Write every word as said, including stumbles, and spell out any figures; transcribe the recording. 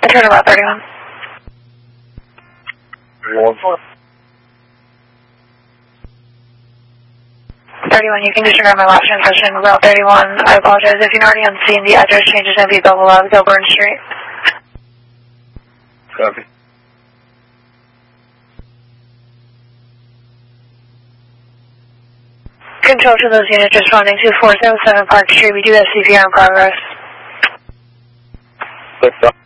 Turn about thirty-one. thirty-one four. thirty-one, you can disregard my last transmission. Route thirty-one, I apologize. If you're already on scene, the address change is going to be Belleville Ave, Gilburn Street. Copy. Control to those units responding to four seven seven Park Street. We do have C P R in progress. Lift up.